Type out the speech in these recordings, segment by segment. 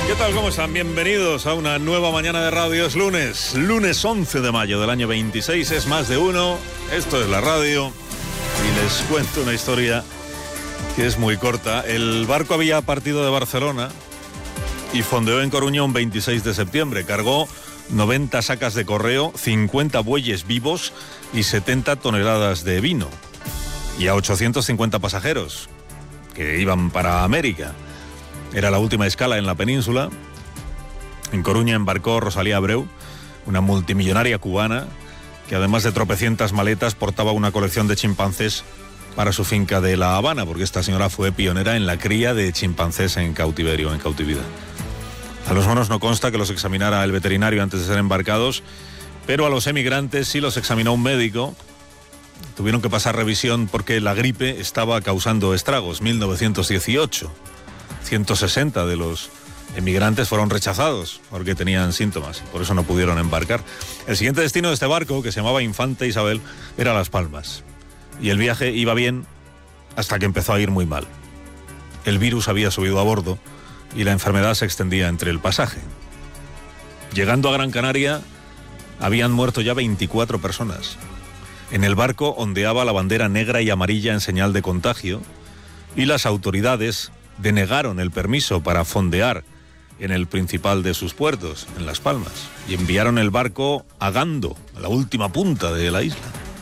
¿Qué tal? ¿Cómo están? Bienvenidos a una nueva mañana de radio. Es lunes 11 de mayo del año 26, es más de uno. Esto es la radio y les cuento una historia que es muy corta. El barco había partido de Barcelona y fondeó en Coruña un 26 de septiembre. Cargó 90 sacas de correo, 50 bueyes vivos y 70 toneladas de vino. Y a 850 pasajeros que iban para América. Era la última escala en la península. En Coruña embarcó Rosalía Abreu, una multimillonaria cubana que además de tropecientas maletas portaba una colección de chimpancés para su finca de La Habana, porque esta señora fue pionera en la cría de chimpancés en cautiverio, en cautividad. A los monos no consta que los examinara el veterinario antes de ser embarcados, pero a los emigrantes sí los examinó un médico. Tuvieron que pasar revisión porque la gripe estaba causando estragos. 1918. 160 de los emigrantes fueron rechazados porque tenían síntomas, por eso no pudieron embarcar. El siguiente destino de este barco, que se llamaba Infanta Isabel, era Las Palmas. Y el viaje iba bien hasta que empezó a ir muy mal. El virus había subido a bordo y la enfermedad se extendía entre el pasaje. Llegando a Gran Canaria, habían muerto ya 24 personas. En el barco ondeaba la bandera negra y amarilla en señal de contagio y las autoridades denegaron el permiso para fondear en el principal de sus puertos, en Las Palmas, y enviaron el barco a Gando, a la última punta de la isla.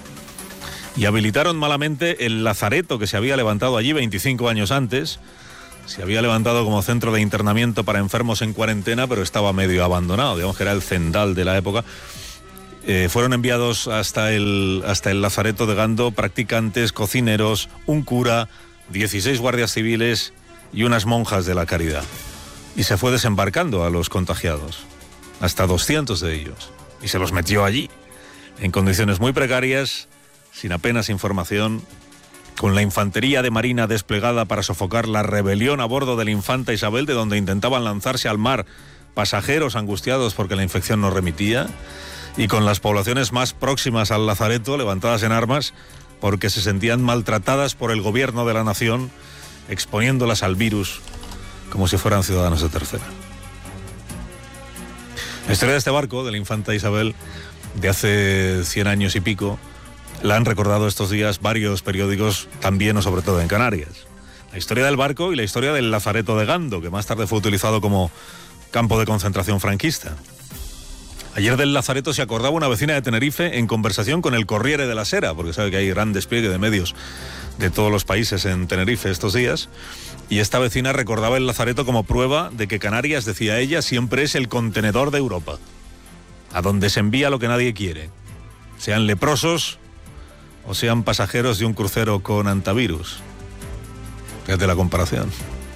Y habilitaron malamente el lazareto que se había levantado allí 25 años antes. Se había levantado como centro de internamiento para enfermos en cuarentena, pero estaba medio abandonado, digamos que era el Zendal de la época. Fueron enviados hasta el lazareto de Gando practicantes, cocineros, un cura, 16 guardias civiles y unas monjas de la caridad. Y se fue desembarcando a los contagiados, hasta 200 de ellos, y se los metió allí, en condiciones muy precarias, sin apenas información, con la infantería de marina desplegada para sofocar la rebelión a bordo del Infanta Isabel, de donde intentaban lanzarse al mar pasajeros angustiados porque la infección no remitía, y con las poblaciones más próximas al lazareto levantadas en armas porque se sentían maltratadas por el gobierno de la nación, exponiéndolas al virus como si fueran ciudadanos de tercera. La historia de este barco, del Infanta Isabel, de hace 100 años y pico, la han recordado estos días varios periódicos, también o sobre todo en Canarias. La historia del barco y la historia del lazareto de Gando, que más tarde fue utilizado como campo de concentración franquista. Ayer del lazareto se acordaba una vecina de Tenerife en conversación con el Corriere della Sera, porque sabe que hay gran despliegue de medios de todos los países en Tenerife estos días, y esta vecina recordaba el lazareto como prueba de que Canarias, decía ella, siempre es el contenedor de Europa, a donde se envía lo que nadie quiere, sean leprosos o sean pasajeros de un crucero con antivirus. Fíjate la comparación.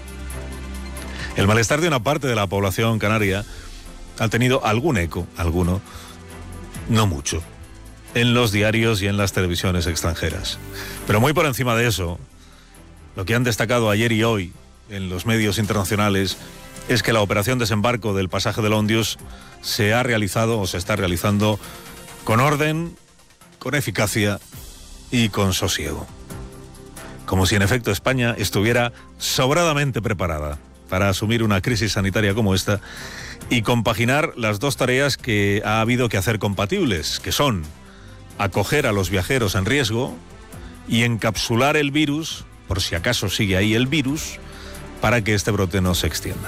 El malestar de una parte de la población canaria ha tenido algún eco, alguno, no mucho, en los diarios y en las televisiones extranjeras. Pero muy por encima de eso, lo que han destacado ayer y hoy en los medios internacionales es que la operación desembarco del pasaje del Ondius se ha realizado o se está realizando con orden, con eficacia y con sosiego. Como si en efecto España estuviera sobradamente preparada para asumir una crisis sanitaria como esta y compaginar las dos tareas que ha habido que hacer compatibles, que son acoger a los viajeros en riesgo y encapsular el virus, por si acaso sigue ahí el virus, para que este brote no se extienda.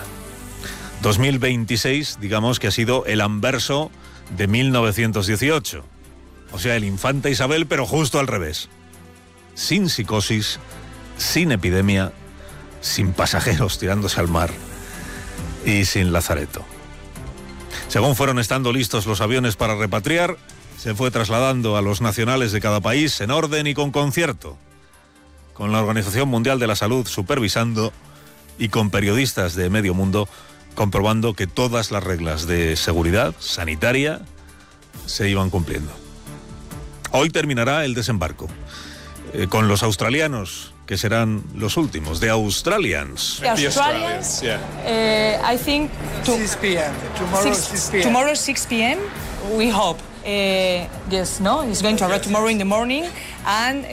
2026, digamos que ha sido el anverso de 1918, o sea, el Infanta Isabel, pero justo al revés. Sin psicosis, sin epidemia, sin pasajeros tirándose al mar y sin lazareto. Según fueron estando listos los aviones para repatriar, se fue trasladando a los nacionales de cada país en orden y con concierto, con la Organización Mundial de la Salud supervisando y con periodistas de medio mundo comprobando que todas las reglas de seguridad sanitaria se iban cumpliendo. Hoy terminará el desembarco con los australianos, que serán los últimos, The Australians. The Australians, I think 6 p.m. Tomorrow 6 p.m. we hope. Yes, no, it's going to arrive tomorrow in the morning, and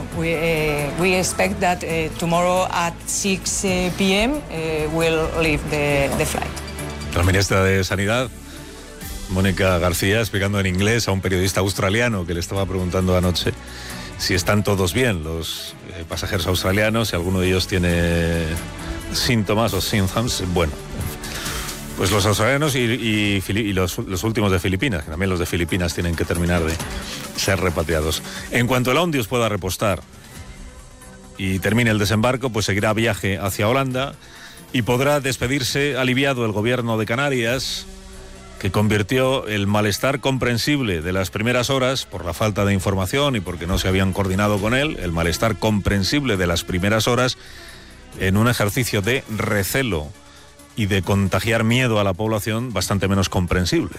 we expect that tomorrow at 6 p.m. we'll leave the flight. La ministra de Sanidad, Mónica García, explicando en inglés a un periodista australiano que le estaba preguntando anoche si están todos bien los pasajeros australianos, si alguno de ellos tiene síntomas o symptoms. Bueno, pues los australianos y los últimos de Filipinas, que también los de Filipinas tienen que terminar de ser repatriados. En cuanto el Ondius pueda repostar y termine el desembarco, pues seguirá viaje hacia Holanda y podrá despedirse aliviado el gobierno de Canarias, que convirtió el malestar comprensible de las primeras horas, por la falta de información y porque no se habían coordinado con él, el malestar comprensible de las primeras horas, en un ejercicio de recelo y de contagiar miedo a la población bastante menos comprensible.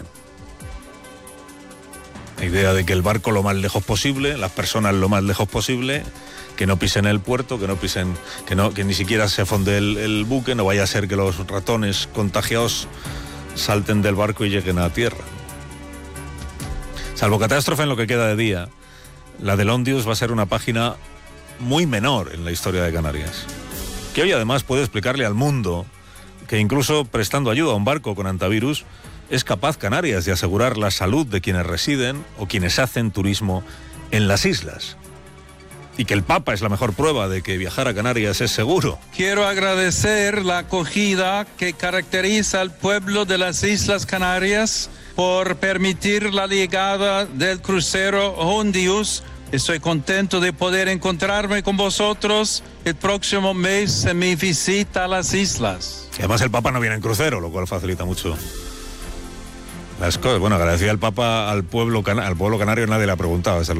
La idea de que el barco lo más lejos posible, las personas lo más lejos posible, que no pisen el puerto, que ni siquiera se fonde el buque, no vaya a ser que los ratones contagiados salten del barco y lleguen a tierra. Salvo catástrofe en lo que queda de día, la del Ondius va a ser una página muy menor en la historia de Canarias, que hoy además puede explicarle al mundo que incluso prestando ayuda a un barco con antivirus, es capaz Canarias de asegurar la salud de quienes residen o quienes hacen turismo en las islas. Y que el Papa es la mejor prueba de que viajar a Canarias es seguro. Quiero agradecer la acogida que caracteriza al pueblo de las Islas Canarias por permitir la llegada del crucero Ondius. Estoy contento de poder encontrarme con vosotros el próximo mes en mi visita a las islas. Y además el Papa no viene en crucero, lo cual facilita mucho las cosas. Bueno, agradecía el Papa al pueblo canario, nadie le ha preguntado.